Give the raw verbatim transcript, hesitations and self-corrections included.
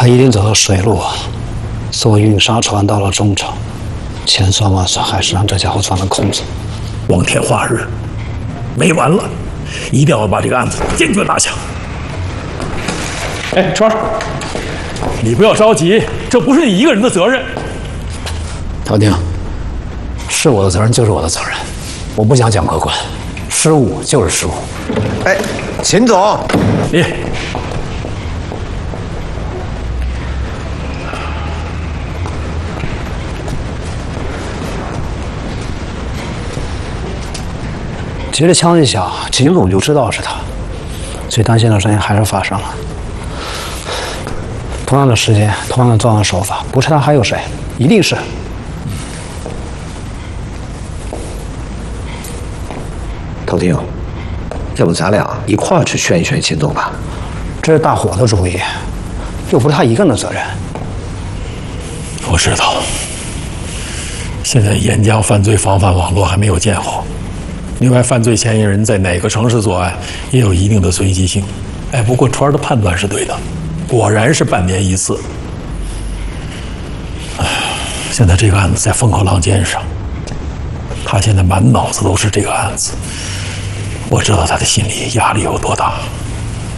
他一定走了水路，坐运沙船到了中城，千算万算还是让这家伙钻了空子。 光天化日，没完了！一定要把这个案子坚决拿下。哎，川儿，你不要着急，这不是你一个人的责任。 陶丁，是我的责任就是我的责任，我不想讲客观，失误就是失误。 哎，秦总， 你。 其实枪一响，秦总就知道是他。最担心的事情还是发生了。同样的时间，同样的作案手法，不是他还有谁？一定是。 陶丁，要不咱俩一块儿去劝一劝秦总吧？ 这是大伙的主意，又不是他一个人的责任。 我知道，现在沿江犯罪防范网络还没有建好。另外，犯罪嫌疑人在哪个城市作案也有一定的随机性。哎，不过川儿的判断是对的，果然是半年一次。哎，现在这个案子在风口浪尖上，他现在满脑子都是这个案子，我知道他的心理压力有多大。